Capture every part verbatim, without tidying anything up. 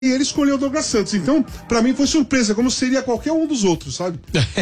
e ele escolheu o Douglas Santos. Então, pra mim foi surpresa, como seria qualquer um dos outros, sabe?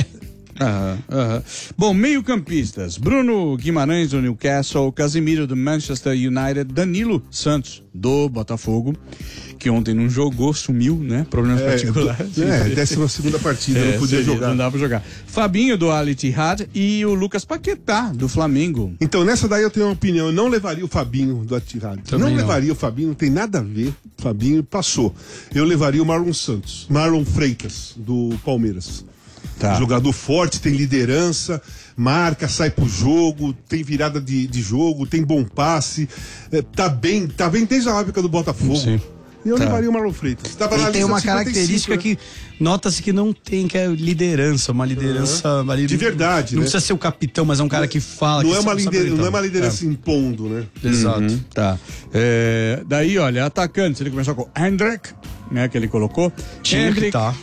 Aham, aham. Bom, meio-campistas: Bruno Guimarães do Newcastle, Casemiro do Manchester United, Danilo Santos do Botafogo, que ontem não jogou, sumiu, né? Problemas É, particulares. É, décima segunda partida, É, não podia seria, jogar. Não dava pra jogar. Fabinho do Al Ittihad e o Lucas Paquetá do Flamengo. Então, nessa daí eu tenho uma opinião. Eu não levaria o Fabinho do Atirado. Não, não levaria o Fabinho, não tem nada a ver. O Fabinho passou. Eu levaria o Marlon Santos. Marlon Freitas, do Palmeiras. Tá. Jogador forte, tem liderança, marca, sai pro jogo, tem virada de, de jogo, tem bom passe, é, tá bem, tá bem desde a época do Botafogo. Sim. E eu Tá. levaria o Marlon Freitas. Tava na Ele tem lista uma de cinquenta e cinco, característica né? que nota-se que não tem, que é liderança, uma liderança ali, De verdade, não né? precisa ser o capitão, mas é um cara que fala. Não, que é uma sabe- sabe liderança, não é orientar. uma liderança impondo, né? Exato. Uhum, tá. É, daí, olha, atacantes, ele começou com Hendrick, né, que ele colocou. Tinha que Hendrick, tá.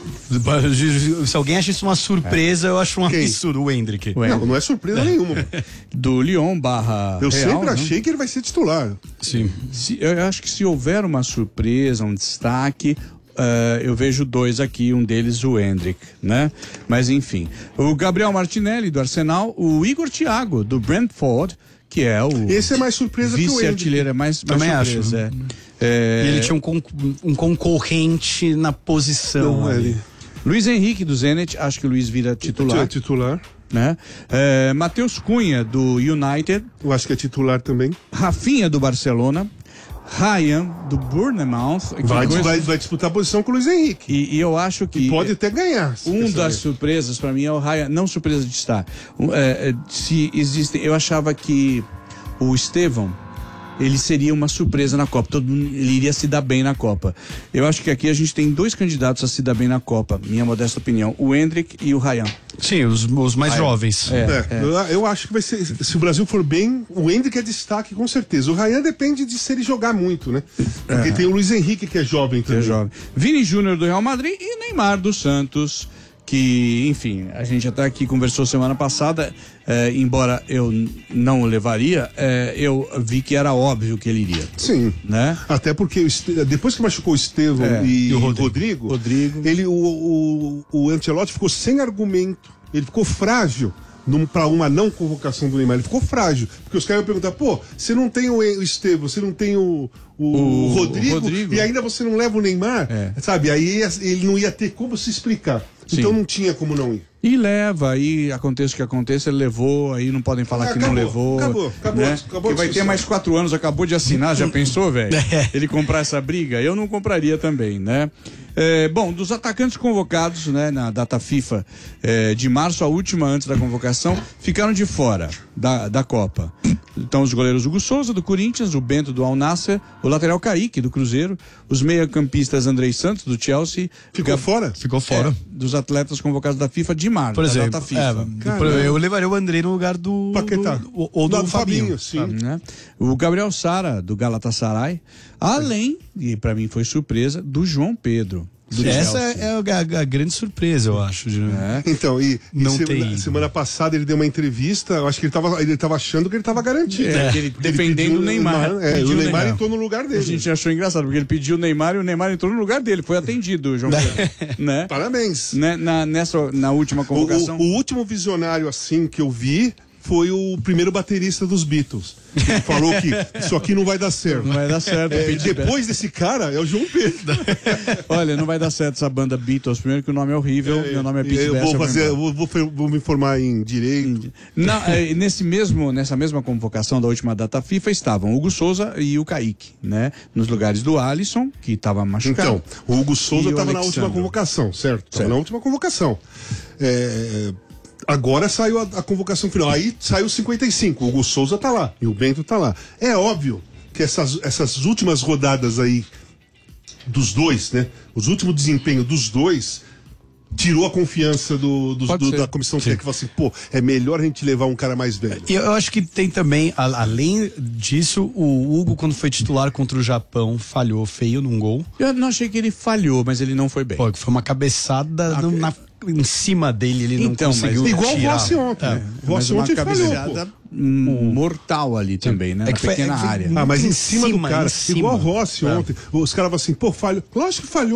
Se alguém acha isso uma surpresa, eu acho um Quem? absurdo o Hendrick. Ué. Não, não é surpresa nenhuma. mano. do Lyon barra Eu Real, sempre né? achei que ele vai ser titular. Sim. Se- eu acho que se houver uma surpresa, um destaque, eh, eu vejo dois aqui, um deles o Hendrick, né? Mas enfim, o Gabriel Martinelli do Arsenal, o Igor Thiago do Brentford, que é o Esse é mais surpresa que o Hendrick. vice-artilheiro, é mais, mais Também acho. surpresa, é. É, E ele tinha um, con- um concorrente na posição. Não, ali. ele Luiz Henrique do Zenit, acho que o Luiz vira titular, é titular. né? É, Matheus Cunha do United, Eu acho que é titular também. Rafinha do Barcelona, Ryan do Bournemouth, que Vai, coisa- vai, vai disputar a posição com o Luiz Henrique. E, e eu acho que Pode até ganhar. se um dessa das vez. surpresas para mim é o Ryan, não surpresa de estar. Um, é, é, se existem, eu achava que o Estevão ele seria uma surpresa na Copa. Todo mundo, ele iria se dar bem na Copa. Eu acho que aqui a gente tem dois candidatos a se dar bem na Copa, minha modesta opinião, o Hendrick e o Ryan. Sim, os, os mais jovens. É. É, eu, eu acho que vai ser. Se o Brasil for bem, o Hendrick é destaque, com certeza. O Ryan depende de se ele jogar muito, né? Porque tem o Luiz Henrique, que é jovem Que também. é jovem. Vini Júnior do Real Madrid e Neymar do Santos, que, enfim, a gente até aqui conversou semana passada, eh, embora eu n- não o levaria, eh, eu vi que era óbvio que ele iria, Sim. né? Até porque o Este- depois que machucou o Estevão É, e, e o o Rodrigo. Rodrigo, Rodrigo. ele, o, o, o Ancelotti ficou sem argumento, ele ficou frágil para uma não convocação do Neymar, ele ficou frágil, porque os caras iam perguntar, pô, você não tem o, E- o Estevão, você não tem o, o, O Rodrigo, Rodrigo. e ainda você não leva o Neymar, É. sabe? Aí ia- ele não ia ter como se explicar, Sim. então não tinha como não ir. E leva, aí aconteça o que aconteça, ele levou, aí não podem falar Ah, que não acabou, levou. acabou, acabou, né? acabou que a vai ter discussão. mais quatro anos, acabou de assinar, já pensou, velho? Ele comprar essa briga? Eu não compraria também, né? É, bom, dos atacantes convocados, né, na data FIFA é, de março, a última antes da convocação, ficaram de fora da, da Copa. Então, os goleiros Hugo Souza, do Corinthians, o Bento, do Al Nassr, o lateral Kaique, do Cruzeiro, os meia-campistas Andrei Santos, do Chelsea. Ficou Gab- fora? Ficou fora. É, dos atletas convocados da FIFA de março, Por da exemplo, data FIFA. é, Caramba. por- eu levaria o Andrei no lugar do. Paquetá. do- ou ou do, Do Fabinho. sim. Né? O Gabriel Sara, do Galatasaray, além, e para mim foi surpresa, do João Pedro. Do Essa Chelsea. é a, a grande surpresa, eu acho. de- É. Então, e, e Não semana, tem. semana passada ele deu uma entrevista, eu acho que ele estava ele tava achando que ele estava garantido. É, que ele defendendo pediu o Neymar. É, Pediu o o Neymar Neymar. entrou no lugar A dele. gente achou engraçado, porque ele pediu o Neymar e o Neymar entrou no lugar dele, foi atendido, o João Pedro. né? Parabéns. Né? Na, nessa, na última O, convocação. o- o último visionário assim que eu vi foi o primeiro baterista dos Beatles. Ele falou que isso aqui não vai dar certo. Não vai dar certo. É, Pete depois desse cara é o João Pedro. Olha, não vai dar certo essa banda Beatles. Primeiro que o nome é horrível, meu nome é Pete eu Best, vou eu vou fazer, embora. eu vou, vou, fe- vou me formar em direito. Não, é, nesse mesmo, nessa mesma convocação da última data FIFA estavam o Hugo Souza e o Kaique, né? Nos lugares do Alisson, que estava machucado. Então, o Hugo Souza E o estava na Alexandre. última convocação, certo? Estava Certo. na última convocação. É, agora saiu a, a convocação final. Aí saiu cinquenta e cinco. O Hugo Souza tá lá e o Bento tá lá. É óbvio que essas, essas últimas rodadas aí dos dois, né? Os últimos desempenhos dos dois tirou a confiança do, dos- Pode do- ser. da comissão técnica. Falou assim, pô, é melhor a gente levar um cara mais velho. E eu acho que tem também, a- além disso, o Hugo, quando foi titular contra o Japão, falhou feio num gol. Eu não achei que ele falhou, mas ele não foi bem. Pô, que foi uma cabeçada no- na em cima dele, ele não Então, mas conseguiu Igual o tirar. Rossi ontem. É. O Rossi ontem falhou, pô. cabeceada hum, mortal ali também, né? É Na que foi- pequena é que foi- área. Ah, mas em Em cima, do cima, cara, em cima. igual o Rossi É. ontem. Os caras falam assim, pô, falhou. Lógico que falhou.